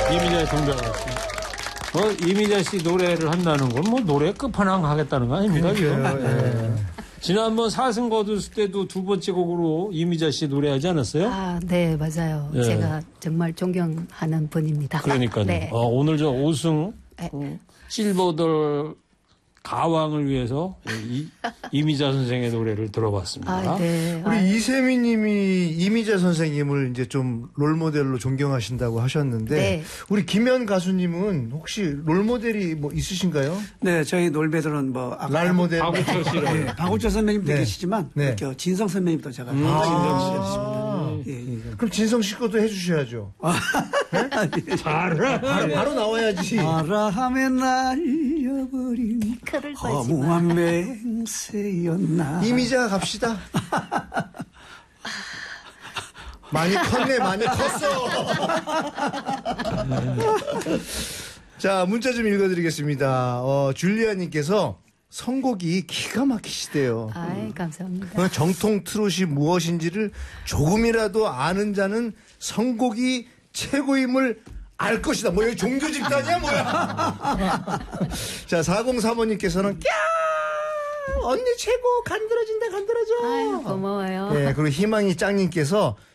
이미자의 동백아치. 이미자 씨 노래를 한다는 건 뭐 노래 끝판왕 하겠다는 거 아닙니까? 예. 지난번 4승 거뒀을 때도 두 번째 곡으로 이미자 씨 노래하지 않았어요? 아, 네, 맞아요. 예. 제가 정말 존경하는 분입니다. 그러니까요. 네. 오늘 저 5승 네. 실버돌 가왕을 위해서 이미자 선생의 노래를 들어봤습니다. 아, 네. 우리 이세미 님이 이미자 선생님을 이제 좀 롤모델로 존경하신다고 하셨는데 네. 우리 김현 가수님은 혹시 롤모델이 뭐 있으신가요? 네, 저희 놀배들은 뭐 랄모델. 박우철 씨로. 네, 박우철 선배님도 네. 계시지만 네. 이렇게 진성 선배님도 제가 상당히 아. 예, 예. 그럼 진성 씨 것도 해주셔야죠. 바로 나와야지. 바람에 날려버린 칼을 걸지 마. 허무한 맹세였나. 이미자 갑시다. 많이 컸네, 많이 컸어. 자, 문자 좀 읽어드리겠습니다. 줄리아님께서 선곡이 기가 막히시대요. 아이, 감사합니다. 정통 트롯이 무엇인지를 조금이라도 아는 자는 선곡이 최고임을 알 것이다. 뭐 여기 종교 집단이야 뭐야. 자, 403호님께서는 언니 최고 간드러진다 간드러져. 아유, 고마워요. 네, 그리고 희망이 짱님께서